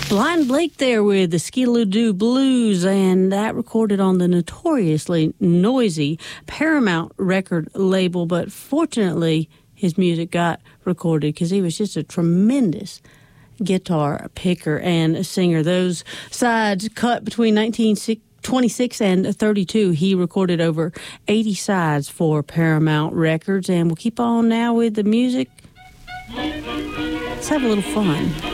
Blind Blake there with the Skidoo Blues, and that recorded on the notoriously noisy Paramount record label, but fortunately his music got recorded because he was just a tremendous guitar picker and singer. Those sides cut between 1926 and 32. He recorded over 80 sides for Paramount Records, and we'll keep on now with the music. Let's have a little fun.